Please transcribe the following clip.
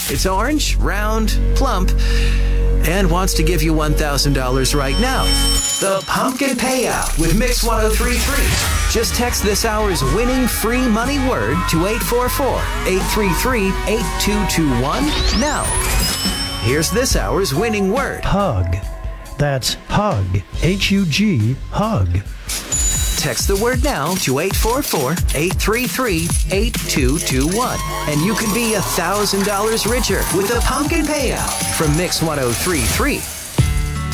It's orange, round, plump, and wants to give you $1,000 right now. The Pumpkin Payout with Mix 1033. Just text this hour's winning free money word to 844-833-8221 now. Here's this hour's winning word. Hug. That's hug. H-U-G, hug. Text the word now to 844-833-8221. And you could be $1,000 richer with the Pumpkin Payout from Mix 1033.